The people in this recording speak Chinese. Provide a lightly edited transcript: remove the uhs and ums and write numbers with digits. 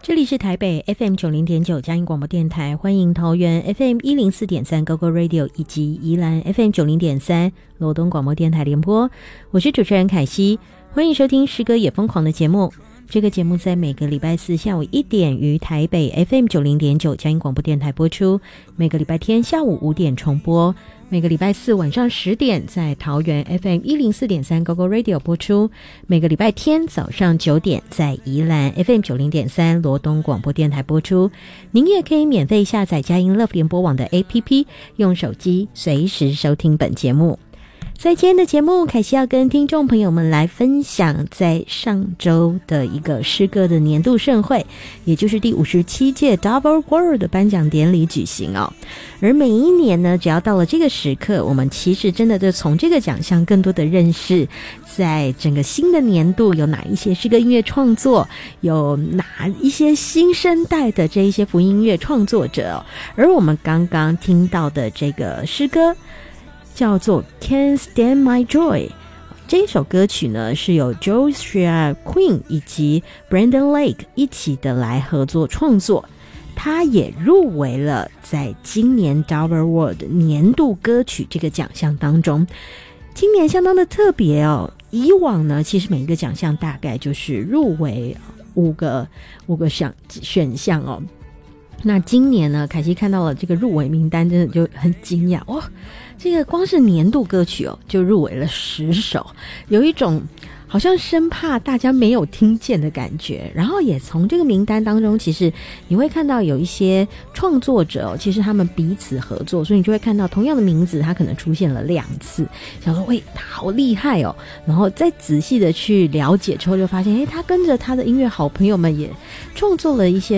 这里是台北 FM90.9 佳音广播电台，欢迎桃园 FM104.3 GoGo Radio 以及宜兰 FM90.3 罗东广播电台联播，我是主持人凯西，欢迎收听诗歌也疯狂的节目。这个节目在每个礼拜四下午1点于台北 FM90.9 佳音广播电台播出，每个礼拜天下午5点重播，每个礼拜四晚上10点在桃园 FM104.3 GoGo Radio 播出，每个礼拜天早上9点在宜兰 FM90.3 罗东广播电台播出。您也可以免费下载佳音 Love 联播网的 APP， 用手机随时收听本节目。在今天的节目，凯西要跟听众朋友们来分享在上周的一个诗歌的年度盛会，也就是第57届 Double World 的颁奖典礼举行哦。而每一年呢，只要到了这个时刻，我们其实真的就从这个奖项更多的认识在整个新的年度有哪一些诗歌音乐创作，有哪一些新生代的这一些福音音乐创作者哦。而我们刚刚听到的这个诗歌叫做 Can't Stand My Joy， 这一首歌曲呢是由 Joshua Quinn 以及 Brandon Lake 一起的来合作创作，他也入围了在今年 Double World 年度歌曲这个奖项当中。今年相当的特别哦，以往呢其实每一个奖项大概就是入围五个选项哦。那今年呢，凯西看到了这个入围名单，真的就很惊讶哦！这个光是年度歌曲哦，就入围了10首，有一种好像生怕大家没有听见的感觉。然后也从这个名单当中，其实你会看到有一些创作者哦，其实他们彼此合作，所以你就会看到同样的名字，他可能出现了2次，想说喂，他好厉害哦！然后再仔细的去了解之后，就发现他跟着他的音乐好朋友们也创作了一些